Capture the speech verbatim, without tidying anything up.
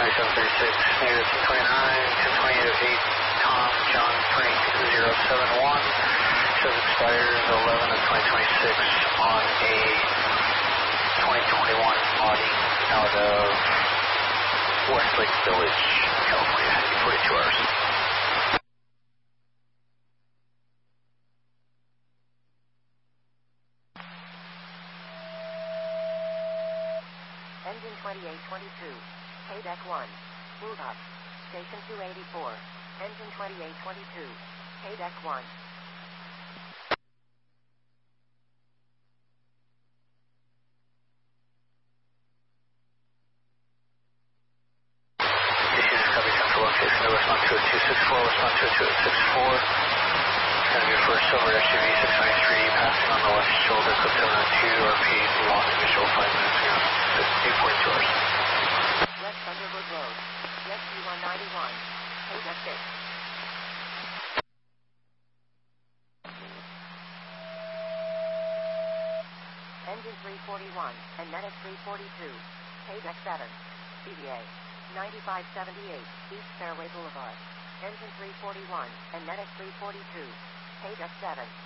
twenty-seven thirty-six, negative ten twenty-nine, ten twenty-eight oh eight, Tom John Frank zero seven one, shows expires eleven of twenty twenty-six on a twenty twenty-one Audi out of Westlake Village, California, forty-two hours. Engine twenty-eight twenty-two, Paydeck one, move up, station two eighty-four, engine twenty-eight twenty-two, Paydeck one. Respond two oh two six four, respond two oh two six four. It's going to be for Silver S U V six ninety-three, passing on the left shoulder, clip seven oh two, R P, lost visual five minutes ago, eight forty-two hours. West Thunderbird Road, S G one ninety-one, Paydeck six. Engine three forty-one, and Medic three forty-two, Paydeck seven, C D A. ninety-five seventy-eight, East Fairway Boulevard. Engine three forty-one, and Medic three forty-two, Paydeck seven.